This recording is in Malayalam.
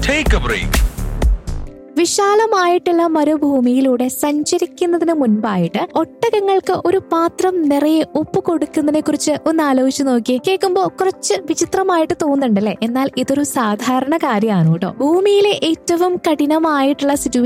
Take a break. വിശാലമായിട്ടുള്ള മരുഭൂമിയിലൂടെ സഞ്ചരിക്കുന്നതിന് മുൻപായിട്ട് ഒട്ടകങ്ങൾക്ക് ഒരു പാത്രം നിറയെ ഉപ്പ് കൊടുക്കുന്നതിനെ കുറിച്ച് ഒന്ന് ആലോചിച്ച് നോക്കിയേ. കേൾക്കുമ്പോൾ കുറച്ച് വിചിത്രമായിട്ട് തോന്നുന്നുണ്ടല്ലേ? എന്നാൽ ഇതൊരു സാധാരണ കാര്യമാണ് കേട്ടോ. ഭൂമിയിലെ ഏറ്റവും കഠിനമായിട്ടുള്ള